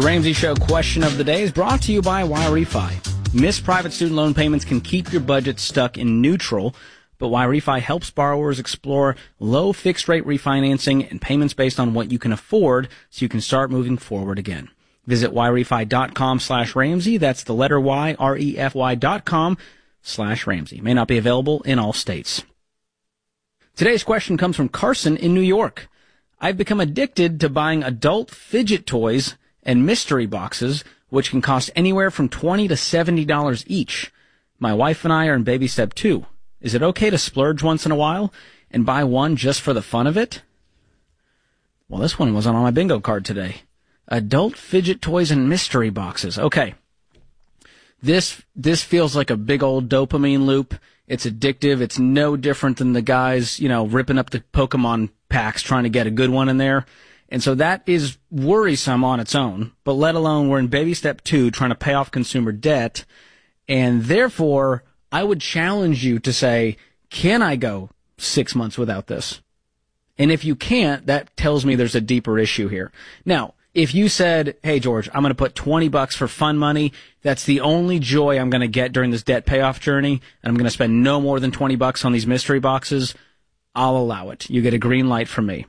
The Ramsey Show question of the day is brought to you by YRefi. Missed private student loan payments can keep your budget stuck in neutral, but YRefi helps borrowers explore low fixed rate refinancing and payments based on what you can afford so you can start moving forward again. Visit YRefi.com/Ramsey. That's the letter Y, REFY.com/Ramsey. May not be available in all states. Today's question comes from Carson in New York. I've become addicted to buying adult fidget toys and mystery boxes, which can cost anywhere from $20 to $70 each. My wife and I are in baby step 2. Is it okay to splurge once in a while and buy one just for the fun of it? Well, this one wasn't on my bingo card today. Adult fidget toys and mystery boxes. Okay. This feels like a big old dopamine loop. It's addictive. It's no different than the guys, ripping up the Pokemon packs trying to get a good one in there. And so that is worrisome on its own, but let alone we're in baby step 2 trying to pay off consumer debt. And therefore, I would challenge you to say, can I go 6 months without this? And if you can't, that tells me there's a deeper issue here. Now, if you said, hey, George, I'm going to put $20 for fun money, that's the only joy I'm going to get during this debt payoff journey, and I'm going to spend no more than $20 on these mystery boxes, I'll allow it. You get a green light from me.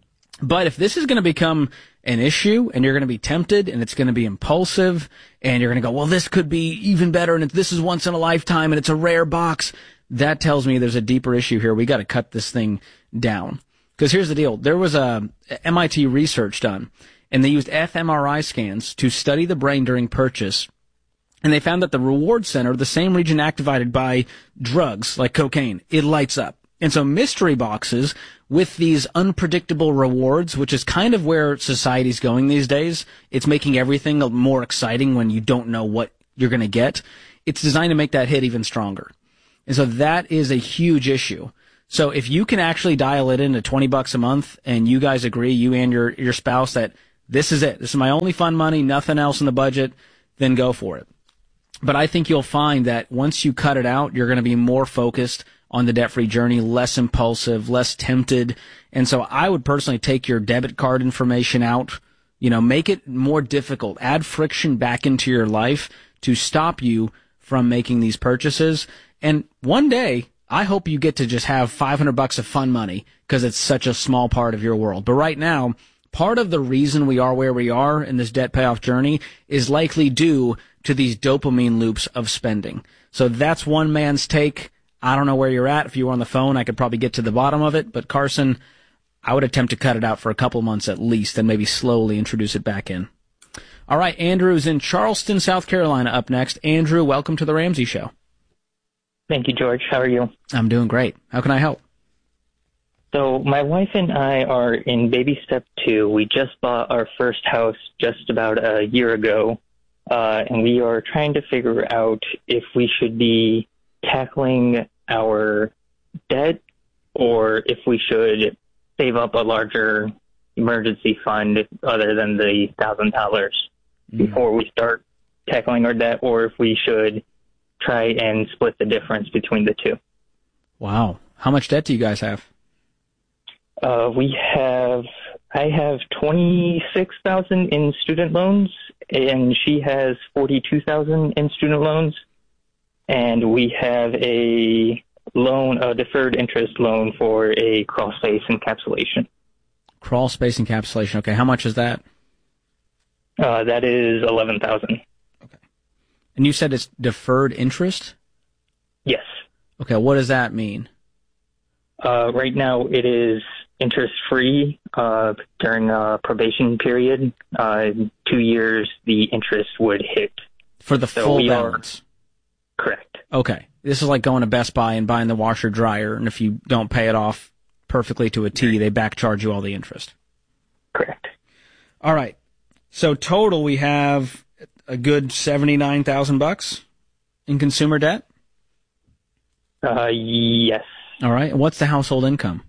But if this is going to become an issue and you're going to be tempted and it's going to be impulsive and you're going to go, well, this could be even better and this is once in a lifetime and it's a rare box, that tells me there's a deeper issue here. We got to cut this thing down. Because here's the deal. There was a MIT research done and they used fMRI scans to study the brain during purchase. And they found that the reward center, the same region activated by drugs like cocaine, it lights up. And so mystery boxes with these unpredictable rewards, which is kind of where society's going these days, it's making everything more exciting when you don't know what you're going to get. It's designed to make that hit even stronger. And so that is a huge issue. So if you can actually dial it in to $20 a month and you guys agree, you and your spouse, that this is it, this is my only fun money, nothing else in the budget, then go for it. But I think you'll find that once you cut it out, you're going to be more focused on the debt-free journey, less impulsive, less tempted. And so I would personally take your debit card information out, make it more difficult, add friction back into your life to stop you from making these purchases. And one day, I hope you get to just have $500 of fun money because it's such a small part of your world. But right now, part of the reason we are where we are in this debt payoff journey is likely due to these dopamine loops of spending. So that's one man's take. I don't know where you're at. If you were on the phone, I could probably get to the bottom of it. But Carson, I would attempt to cut it out for a couple months at least and maybe slowly introduce it back in. All right, Andrew's in Charleston, South Carolina up next. Andrew, welcome to the Ramsey Show. Thank you, George. How are you? I'm doing great. How can I help? So my wife and I are in baby step 2. We just bought our first house just about a year ago, and we are trying to figure out if we should be tackling our debt or if we should save up a larger emergency fund other than the $1,000 before we start tackling our debt, or if we should try and split the difference between the two. Wow. How much debt do you guys have? I have $26,000 in student loans, and she has $42,000 in student loans. And we have a deferred interest loan for a crawl space encapsulation. Crawl space encapsulation. Okay. How much is that? That is $11,000. Okay. And you said it's deferred interest? Yes. Okay. What does that mean? Right now it is interest-free during a probation period. 2 years, the interest would hit. For the full balance? Correct. Okay. This is like going to Best Buy and buying the washer dryer, and if you don't pay it off perfectly to a T, they back charge you all the interest. Correct. All right. So total, we have a good $79,000 in consumer debt? Yes. All right. And what's the household income?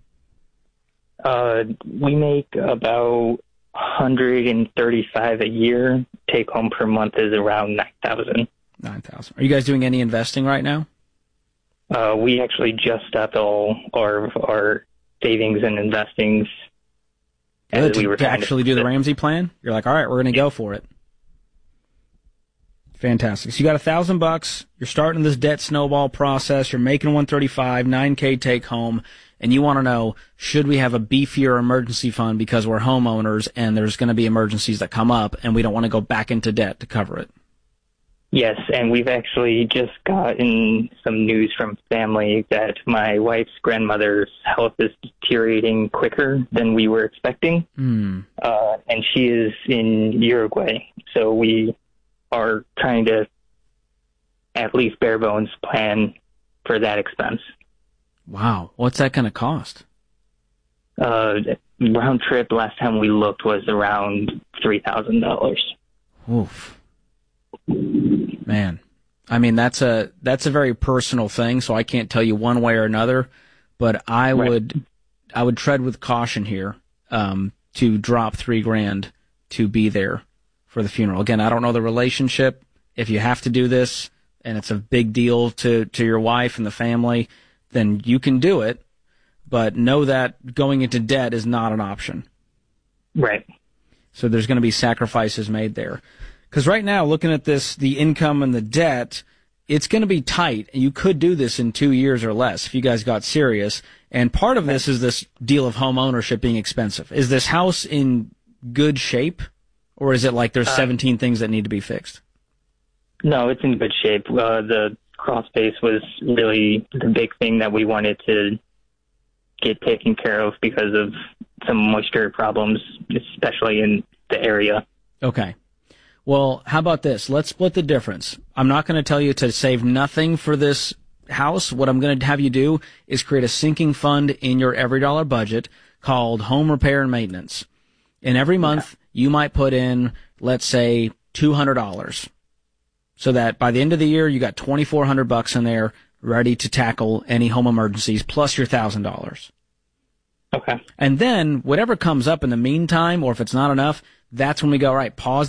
We make about $135 a year. Take home per month is around $9,000. 9,000. Are you guys doing any investing right now? We actually just stopped all our savings and investings. Good, to actually do the Ramsey plan? You're like, all right, we're going to go for it. Fantastic. So you got $1,000. You're starting this debt snowball process. You're making 135, 9K take home, and you want to know, should we have a beefier emergency fund because we're homeowners and there's going to be emergencies that come up and we don't want to go back into debt to cover it? Yes, and we've actually just gotten some news from family that my wife's grandmother's health is deteriorating quicker than we were expecting, and she is in Uruguay. So we are trying to at least bare bones plan for that expense. Wow. What's that going to cost? Round trip last time we looked was around $3,000. Oof. Man. I mean, that's a very personal thing, so I can't tell you one way or another, but I would tread with caution here, to drop $3,000 to be there for the funeral. Again, I don't know the relationship. If you have to do this and it's a big deal to your wife and the family, then you can do it, but know that going into debt is not an option. Right. So there's going to be sacrifices made there. Because right now, looking at this, the income and the debt, it's going to be tight. You could do this in 2 years or less if you guys got serious. And part of this is this deal of home ownership being expensive. Is this house in good shape? Or is it like there's 17 things that need to be fixed? No, it's in good shape. The crawl space was really the big thing that we wanted to get taken care of because of some moisture problems, especially in the area. Okay. Well, how about this? Let's split the difference. I'm not going to tell you to save nothing for this house. What I'm going to have you do is create a sinking fund in your every dollar budget called home repair and maintenance. And every month you might put in, let's say, $200. So that by the end of the year, you got $2,400 in there ready to tackle any home emergencies plus your $1,000. Okay. And then whatever comes up in the meantime, or if it's not enough, that's when we go, all right, pause